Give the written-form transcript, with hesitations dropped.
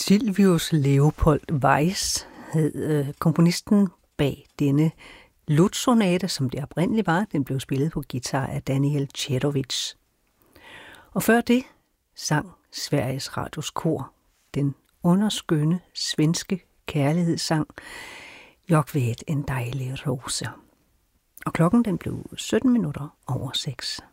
Silvius Leopold Weiss hed komponisten bag denne Luth-sonate, som det oprindeligt var. Den blev spillet på guitar af Daniel Tcherovich. Og før det sang Sveriges Radios Kor den underskønne svenske kærlighedssang Jag vet en dejlig rose. Og klokken den blev 17 minutter over 6.